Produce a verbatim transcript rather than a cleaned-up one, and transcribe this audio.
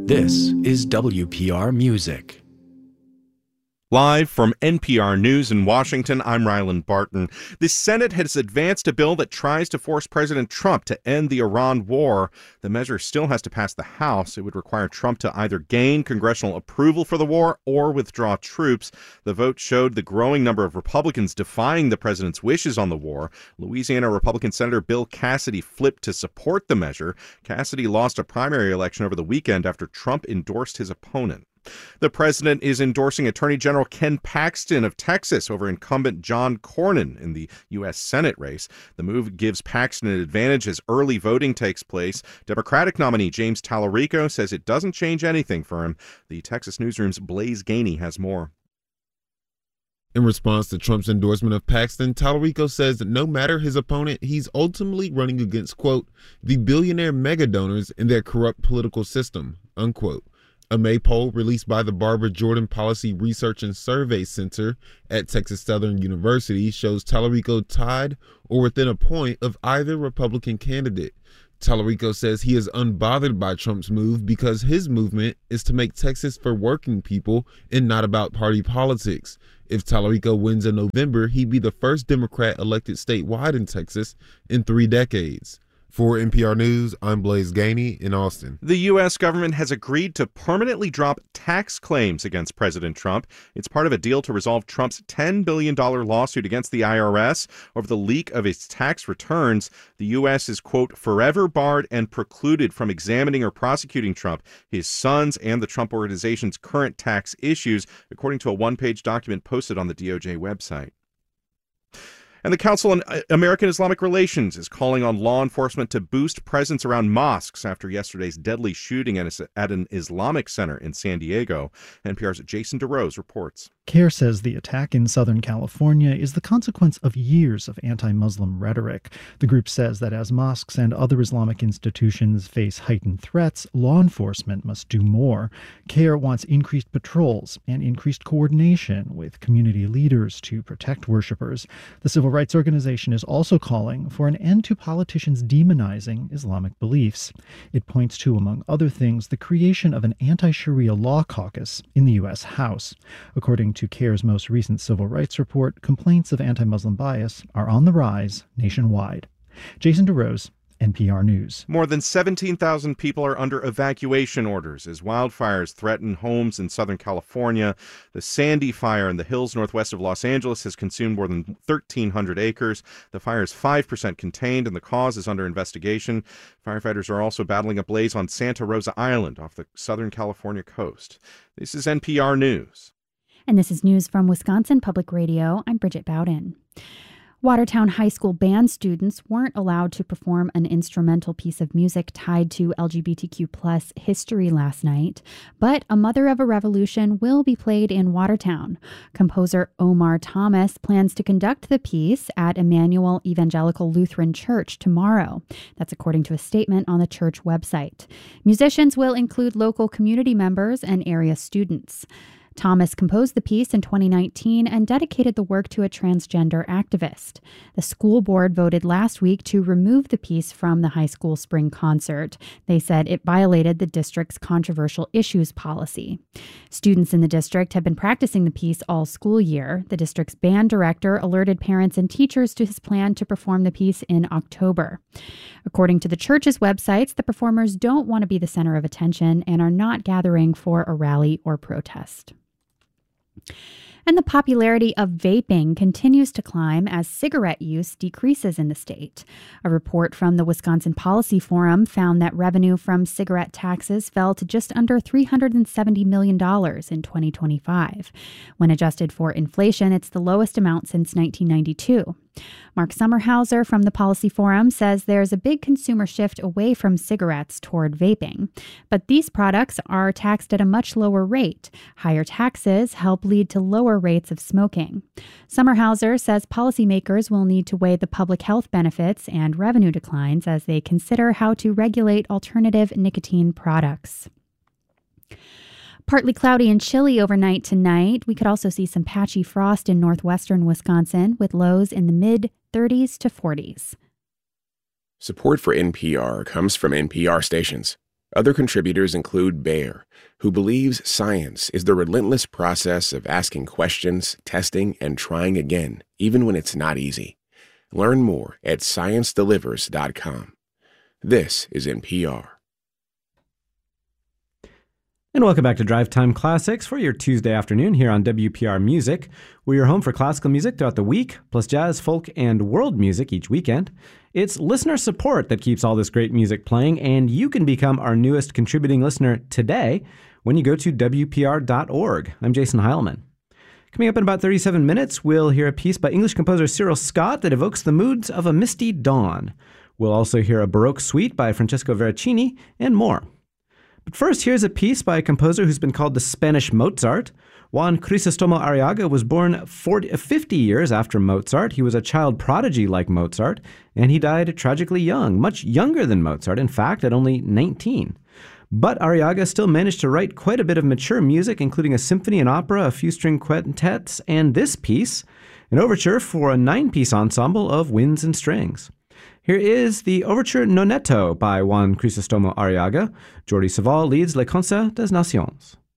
This is W P R Music. Live from N P R News in Washington, I'm Rylan Barton. The Senate has advanced a bill that tries to force President Trump to end the Iran war. The measure still has to pass the House. It would require Trump to either gain congressional approval for the war or withdraw troops. The vote showed the growing number of Republicans defying the president's wishes on the war. Louisiana Republican Senator Bill Cassidy flipped to support the measure. Cassidy lost a primary election over the weekend after Trump endorsed his opponent. The president is endorsing Attorney General Ken Paxton of Texas over incumbent John Cornyn in the U S Senate race. The move gives Paxton an advantage as early voting takes place. Democratic nominee James Tallarico says it doesn't change anything for him. The Texas Newsroom's Blaze Gainey has more. In response to Trump's endorsement of Paxton, Tallarico says that no matter his opponent, he's ultimately running against, quote, the billionaire mega donors in their corrupt political system, unquote. A May poll released by the Barbara Jordan Policy Research and Survey Center at Texas Southern University shows Tallarico tied or within a point of either Republican candidate. Tallarico says he is unbothered by Trump's move because his movement is to make Texas for working people and not about party politics. If Tallarico wins in November, he'd be the first Democrat elected statewide in Texas in three decades. For N P R News, I'm Blaze Gainey in Austin. The U S government has agreed to permanently drop tax claims against President Trump. It's part of a deal to resolve Trump's ten billion dollars lawsuit against the I R S over the leak of his tax returns. The U S is, quote, forever barred and precluded from examining or prosecuting Trump, his sons, and the Trump Organization's current tax issues, according to a one-page document posted on the D O J website. And the Council on American Islamic Relations is calling on law enforcement to boost presence around mosques after yesterday's deadly shooting at an Islamic center in San Diego. N P R's Jason DeRose reports. CARE says the attack in Southern California is the consequence of years of anti-Muslim rhetoric. The group says that as mosques and other Islamic institutions face heightened threats, law enforcement must do more. CARE wants increased patrols and increased coordination with community leaders to protect worshipers. The civil rights organization is also calling for an end to politicians demonizing Islamic beliefs. It points to, among other things, the creation of an anti-Sharia law caucus in the U S House. According to CARE's most recent civil rights report, complaints of anti-Muslim bias are on the rise nationwide. Jason DeRose, N P R News. More than seventeen thousand people are under evacuation orders as wildfires threaten homes in Southern California. The Sandy Fire in the hills northwest of Los Angeles has consumed more than thirteen hundred acres. The fire is five percent contained and the cause is under investigation. Firefighters are also battling a blaze on Santa Rosa Island off the Southern California coast. This is N P R News. And this is news from Wisconsin Public Radio. I'm Bridget Bowden. Watertown High School band students weren't allowed to perform an instrumental piece of music tied to L G B T Q plus history last night, but A Mother of a Revolution will be played in Watertown. Composer Omar Thomas plans to conduct the piece at Emmanuel Evangelical Lutheran Church tomorrow. That's according to a statement on the church website. Musicians will include local community members and area students. Thomas composed the piece in twenty nineteen and dedicated the work to a transgender activist. The school board voted last week to remove the piece from the high school spring concert. They said it violated the district's controversial issues policy. Students in the district have been practicing the piece all school year. The district's band director alerted parents and teachers to his plan to perform the piece in October. According to the church's websites, the performers don't want to be the center of attention and are not gathering for a rally or protest. And the popularity of vaping continues to climb as cigarette use decreases in the state. A report from the Wisconsin Policy Forum found that revenue from cigarette taxes fell to just under three hundred seventy million dollars in twenty twenty-five. When adjusted for inflation, it's the lowest amount since nineteen ninety-two. Mark Sommerhauser from the Policy Forum says there's a big consumer shift away from cigarettes toward vaping. But these products are taxed at a much lower rate. Higher taxes help lead to lower rates of smoking. Sommerhauser says policymakers will need to weigh the public health benefits and revenue declines as they consider how to regulate alternative nicotine products. Partly cloudy and chilly overnight tonight. We could also see some patchy frost in northwestern Wisconsin with lows in the mid thirties to forties. Support for N P R comes from N P R stations. Other contributors include Bear, who believes science is the relentless process of asking questions, testing, and trying again, even when it's not easy. Learn more at science delivers dot com. This is N P R. And welcome back to Drive Time Classics for your Tuesday afternoon here on W P R Music. We're your home for classical music throughout the week, plus jazz, folk, and world music each weekend. It's listener support that keeps all this great music playing, and you can become our newest contributing listener today when you go to W P R dot org. I'm Jason Heilman. Coming up in about thirty-seven minutes, we'll hear a piece by English composer Cyril Scott that evokes the moods of a misty dawn. We'll also hear a Baroque suite by Francesco Veracini and more. But first, here's a piece by a composer who's been called the Spanish Mozart. Juan Crisostomo Arriaga was born forty, fifty years after Mozart. He was a child prodigy like Mozart, and he died tragically young, much younger than Mozart, in fact, at only nineteen. But Arriaga still managed to write quite a bit of mature music, including a symphony and opera, a few string quintets, and this piece, an overture for a nine-piece ensemble of winds and strings. Here is the Overture Nonetto by Juan Crisostomo Arriaga. Jordi Savall leads Les Concerts des Nations.